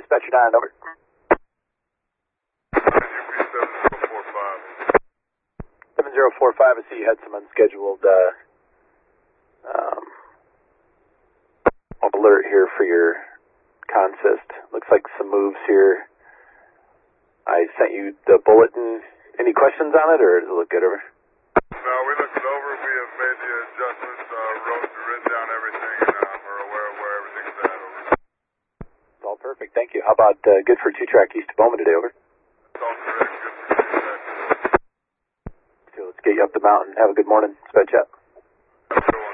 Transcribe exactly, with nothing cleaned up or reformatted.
Dispatcher nine, over. seven zero four five, I see you had some unscheduled uh, um, alert here for your consist. Looks like some moves here. I sent you the bulletin. Any questions on it, or does it look good over? No, we looked it over. We have made the adjustments, uh, wrote, written down everything, and uh, we're aware of where everything's at, over. It's all perfect, thank you. How about uh, good for two-track east of Bowman today, over? It's all correct, good for two-track. So let's get you up the mountain. Have a good morning. Dispatch out. Have a good one.